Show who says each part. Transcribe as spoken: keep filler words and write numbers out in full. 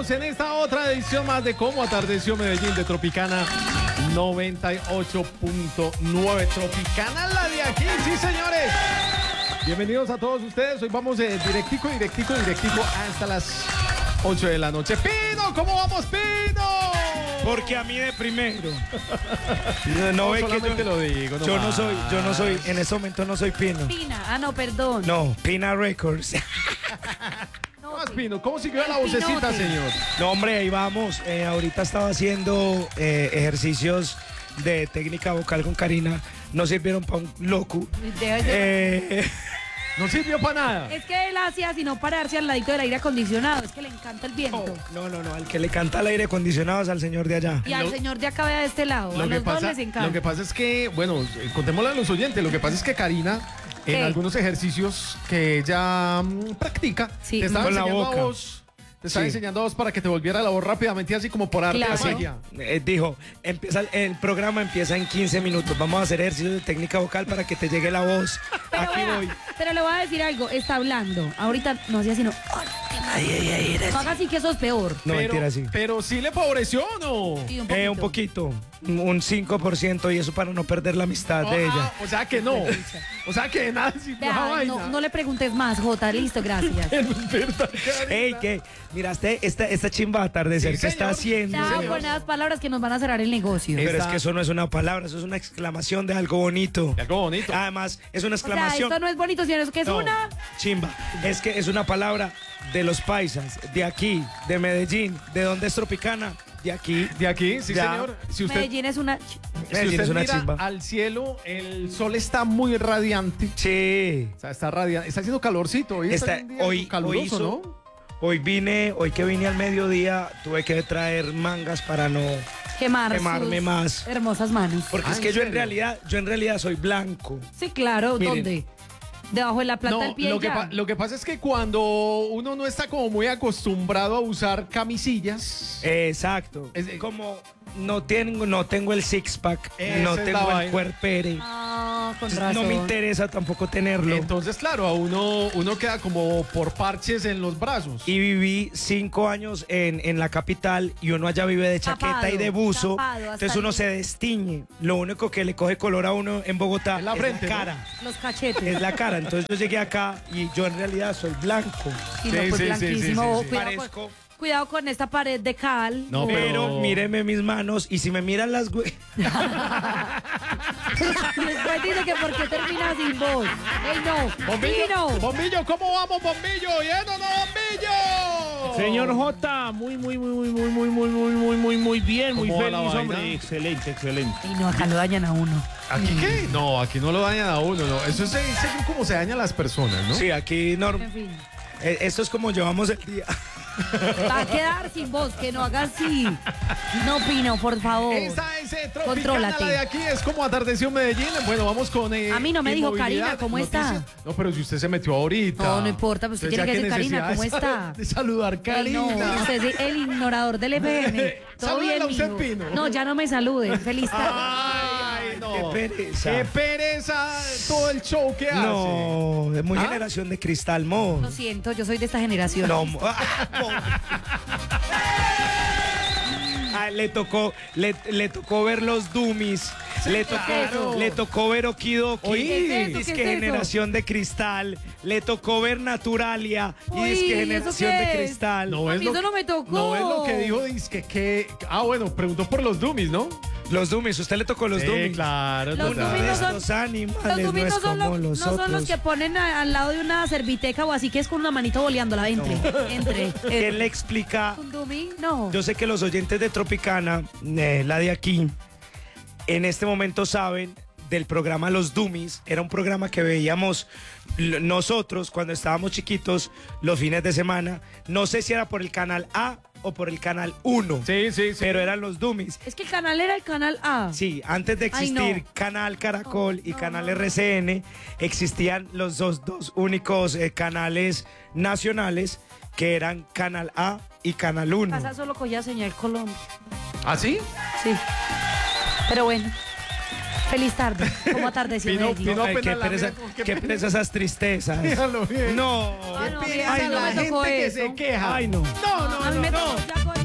Speaker 1: bienvenidos en esta otra edición más de Cómo Atardeció Medellín de Tropicana noventa y ocho punto nueve. Tropicana, la de aquí, sí señores. Bienvenidos a todos ustedes. Hoy vamos eh, directico, directico, directico hasta las ocho de la noche. ¡Pino! ¿Cómo vamos, Pino?
Speaker 2: Porque a mí de primero. No,
Speaker 1: No,
Speaker 2: no ve que
Speaker 1: solamente
Speaker 2: yo,
Speaker 1: lo digo. No
Speaker 2: yo no
Speaker 1: más.
Speaker 2: soy, yo no soy, en este momento no soy Pino.
Speaker 3: Pina, ah no, perdón.
Speaker 2: No, Pina Records.
Speaker 3: No,
Speaker 1: ¿Qué más,
Speaker 3: Pina.
Speaker 1: Pino? ¿Cómo siguió la
Speaker 3: El
Speaker 1: vocecita,
Speaker 3: pinote.
Speaker 1: señor?
Speaker 2: No, hombre, ahí vamos. Eh, ahorita estaba haciendo eh, ejercicios de técnica vocal con Karina. No sirvieron para un loco.
Speaker 3: Debe ser-
Speaker 2: Eh,
Speaker 1: No sirvió para nada.
Speaker 3: Es que él hacía sino pararse al ladito del aire acondicionado, es que le encanta el viento.
Speaker 2: no, no, no. Al que le canta el aire acondicionado es al señor de allá.
Speaker 3: Y al
Speaker 1: Lo-
Speaker 3: señor de acá vea de este lado, a
Speaker 1: Lo que,
Speaker 3: los dos
Speaker 1: pasa,
Speaker 3: les encanta.
Speaker 1: lo que pasa es que, bueno, eh, contémosle a los oyentes, lo que pasa es que Karina, en
Speaker 3: ¿Qué?
Speaker 1: algunos ejercicios que ella mm, practica,
Speaker 3: Sí.
Speaker 1: te estaba
Speaker 2: Con la
Speaker 1: enseñando
Speaker 2: boca.
Speaker 1: a vos, te estaba
Speaker 2: Sí.
Speaker 1: enseñando a vos para que te volviera la voz rápidamente, así como por arte de
Speaker 3: Claro.
Speaker 1: magia.
Speaker 2: Eh, dijo, empieza el programa empieza en quince minutos. Vamos a hacer ejercicios de técnica vocal para que te llegue la voz.
Speaker 3: pero,
Speaker 2: Aquí
Speaker 3: vea,
Speaker 2: voy.
Speaker 3: pero le voy a decir algo, está hablando. Ahorita no hacía sino.
Speaker 2: Ay, ay, ay,
Speaker 3: No haga así que eso es peor.
Speaker 2: No,
Speaker 1: pero,
Speaker 2: mentira, sí.
Speaker 1: Pero sí le favoreció, ¿o no?
Speaker 3: Sí, un
Speaker 2: Eh, un poquito, un cinco por ciento y eso para no perder la amistad de
Speaker 1: Ah,
Speaker 2: ella.
Speaker 1: o sea que no. O sea que nada, si
Speaker 3: Vea,
Speaker 1: no, vaina.
Speaker 3: no, no le preguntes más, Jota, listo, gracias.
Speaker 1: Es verdad, Karina.
Speaker 2: Ey, ¿qué? Miraste esta, esta chimba de atardecer
Speaker 1: Sí,
Speaker 2: que está
Speaker 1: señor.
Speaker 2: haciendo.
Speaker 3: Ya,
Speaker 1: señor.
Speaker 3: con esas palabras que nos van a cerrar el negocio.
Speaker 2: Pero
Speaker 1: Esta-
Speaker 2: es que eso no es una palabra, eso es una exclamación de algo bonito.
Speaker 1: Algo bonito.
Speaker 2: Además, es una
Speaker 3: O sea,
Speaker 2: exclamación.
Speaker 3: esto no es bonito, sino es que es
Speaker 2: No,
Speaker 3: una.
Speaker 2: chimba. Es que es una palabra de los paisas, de aquí, de Medellín, de donde es Tropicana, de aquí.
Speaker 1: De aquí, sí
Speaker 2: Ya.
Speaker 1: señor. Si usted,
Speaker 3: Medellín es una.
Speaker 1: si
Speaker 2: Medellín
Speaker 1: usted
Speaker 2: es una
Speaker 1: mira
Speaker 2: chimba.
Speaker 1: al cielo, el sol está muy radiante.
Speaker 2: Sí.
Speaker 1: O sea, está radiante. Está haciendo calorcito. Hoy está,
Speaker 2: Está-
Speaker 1: un día
Speaker 2: hoy-
Speaker 1: caluroso,
Speaker 2: hoy hizo-
Speaker 1: ¿no?
Speaker 2: Hoy vine, hoy que vine al mediodía, tuve que traer mangas para no
Speaker 3: Quemar
Speaker 2: quemarme
Speaker 3: sus
Speaker 2: más.
Speaker 3: hermosas manos.
Speaker 2: Porque
Speaker 1: Ah,
Speaker 2: es que
Speaker 1: ¿en
Speaker 2: yo en
Speaker 1: serio?
Speaker 2: realidad, yo en realidad soy blanco.
Speaker 3: Sí, claro,
Speaker 2: Miren.
Speaker 3: ¿dónde? Debajo de la planta
Speaker 1: No,
Speaker 3: del pie.
Speaker 1: lo que,
Speaker 3: ya.
Speaker 1: pa- lo que pasa es que cuando uno no está como muy acostumbrado a usar camisillas,
Speaker 2: Exacto.
Speaker 1: Es-
Speaker 2: Como no tengo, no tengo el six pack,
Speaker 1: Esa
Speaker 2: no
Speaker 1: es la
Speaker 2: tengo el
Speaker 1: vaina.
Speaker 2: cuerpere.
Speaker 3: Ah, con
Speaker 2: Entonces,
Speaker 3: razón.
Speaker 2: no me interesa tampoco tenerlo.
Speaker 1: entonces claro, a uno, uno queda como por parches en los brazos.
Speaker 2: Y viví cinco años en, en la capital y uno allá vive de chaqueta
Speaker 3: Tapado,
Speaker 2: y de buzo.
Speaker 3: tapado hasta
Speaker 2: Entonces uno
Speaker 3: el-
Speaker 2: se destiñe. Lo único que le coge color a uno en Bogotá
Speaker 1: Es la frente, ¿no?
Speaker 2: cara.
Speaker 3: Los cachetes.
Speaker 2: Es la cara. Entonces yo llegué acá y yo en realidad soy blanco.
Speaker 3: Y no,
Speaker 1: Sí,
Speaker 3: pues
Speaker 1: sí, sí,
Speaker 3: blanquísimo.
Speaker 1: sí, sí.
Speaker 3: Cuidado,
Speaker 2: Parezco.
Speaker 3: con, cuidado con esta pared de cal.
Speaker 1: No,
Speaker 3: O-
Speaker 2: Pero míreme mis manos y si me miran las güey.
Speaker 3: Después dice que por qué termina sin voz. ¡Ey, no!
Speaker 1: Bombillo,
Speaker 3: ¡Pino!
Speaker 1: Bombillo, ¿cómo vamos, Bombillo? ¿Bien o no, Bombillo?
Speaker 4: Señor J, muy, muy, muy, muy, muy, muy, muy, muy, muy, muy, muy bien, muy
Speaker 1: ¿Cómo va la
Speaker 4: feliz,
Speaker 1: vaina?
Speaker 4: hombre. Excelente, excelente.
Speaker 3: Y no, acá lo dañan a uno.
Speaker 1: ¿Aquí qué? No, aquí no lo dañan a uno, no. Eso es según cómo se dañan las personas, ¿no?
Speaker 2: Sí, aquí norm-
Speaker 3: En fin.
Speaker 2: eh, esto es como llevamos el día.
Speaker 3: Va a quedar sin voz, que no haga así. No, Pino, por favor.
Speaker 1: Esta es eh, Tropicana,
Speaker 3: Contrólate.
Speaker 1: la de aquí es como Atardeció Medellín. Bueno, vamos con eh,
Speaker 3: A mí no me dijo
Speaker 1: inmovilidad,
Speaker 3: Karina, ¿cómo está?
Speaker 1: noticias. No, pero si usted se metió ahorita.
Speaker 3: No, no importa, pues usted
Speaker 1: Entonces,
Speaker 3: tiene
Speaker 1: ya
Speaker 3: que decir,
Speaker 1: qué
Speaker 3: Karina, ¿cómo
Speaker 1: necesidad
Speaker 3: está?
Speaker 1: De saludar,
Speaker 3: Ey,
Speaker 1: Karina.
Speaker 3: no, usted es el ignorador del F M. Todo
Speaker 1: Salúdela
Speaker 3: bien,
Speaker 1: usted,
Speaker 3: mijo.
Speaker 1: Pino.
Speaker 3: No, ya no me salude. Feliz tarde.
Speaker 1: Ay, no.
Speaker 2: Qué pereza.
Speaker 1: Qué pereza todo el show que hace.
Speaker 2: No, es muy
Speaker 1: ¿Ah?
Speaker 2: generación de cristal, mo.
Speaker 3: Lo siento, yo soy de esta generación.
Speaker 2: No, mo- mo. Ah, le tocó, le, le tocó ver los Dummies. Le tocó,
Speaker 3: claro.
Speaker 2: le tocó ver Okidoki.
Speaker 1: Oí.
Speaker 3: ¿Qué es eso?
Speaker 2: Dice
Speaker 3: ¿Qué
Speaker 2: que
Speaker 3: es eso?
Speaker 2: generación de cristal. Le tocó ver Naturalia. Y
Speaker 3: Uy,
Speaker 2: dice
Speaker 3: ¿y
Speaker 2: que
Speaker 3: eso
Speaker 2: generación
Speaker 3: qué
Speaker 2: de
Speaker 3: es?
Speaker 2: cristal.
Speaker 1: No
Speaker 3: A
Speaker 1: es
Speaker 3: mí
Speaker 1: lo
Speaker 3: eso
Speaker 1: que-
Speaker 3: no me tocó.
Speaker 1: No es lo que dijo, dice que, que... Ah, bueno, preguntó por los dummies, ¿no?
Speaker 2: Los Dummies, usted le tocó los
Speaker 1: Sí,
Speaker 2: Dummies.
Speaker 1: claro.
Speaker 3: Los
Speaker 1: total.
Speaker 3: dummies no son-
Speaker 2: Estos animales
Speaker 3: Los
Speaker 2: no
Speaker 3: dummies
Speaker 2: es
Speaker 3: no son,
Speaker 2: como
Speaker 3: los,
Speaker 2: los
Speaker 3: no son los
Speaker 2: otros.
Speaker 3: que ponen a- al lado de una serviteca o así que es con una manito boleándola. Entre, entre.
Speaker 2: ¿Quién
Speaker 3: Eh,
Speaker 2: le explica?
Speaker 3: ¿Un dummy? No.
Speaker 2: Yo sé que los oyentes de Tropicana, eh, la de aquí, en este momento saben del programa Los Dummies. Era un programa que veíamos l- nosotros cuando estábamos chiquitos los fines de semana. No sé si era por el canal A o por el canal uno,
Speaker 1: Sí, sí, sí.
Speaker 2: pero eran Los Dummies.
Speaker 3: Es que el canal era el canal A.
Speaker 2: Sí, antes de
Speaker 3: Ay,
Speaker 2: existir
Speaker 3: no.
Speaker 2: Canal Caracol y
Speaker 3: No,
Speaker 2: Canal
Speaker 3: no.
Speaker 2: R C N, existían los dos, dos únicos eh, canales nacionales que eran Canal A y Canal uno.
Speaker 3: Casa solo cogía señal Colombia.
Speaker 1: ¿Ah, sí?
Speaker 3: Sí. Pero bueno. Feliz tarde. ¿Cómo atardeció
Speaker 1: Pino-
Speaker 3: Medellín?
Speaker 1: Pino-
Speaker 2: Ay, qué
Speaker 1: apenas la
Speaker 2: pereza,
Speaker 1: mira, ¿qué
Speaker 2: qué pereza esas tristezas.
Speaker 1: Fíjalo bien.
Speaker 2: No.
Speaker 3: Ah, no,
Speaker 1: Qué
Speaker 3: mira,
Speaker 1: pereza
Speaker 3: no
Speaker 1: la
Speaker 3: me tocó
Speaker 1: gente que
Speaker 3: eso.
Speaker 1: se queja.
Speaker 2: Ay, no.
Speaker 1: No, no,
Speaker 3: A mí
Speaker 1: no,
Speaker 3: me
Speaker 1: no.
Speaker 3: tocó ya con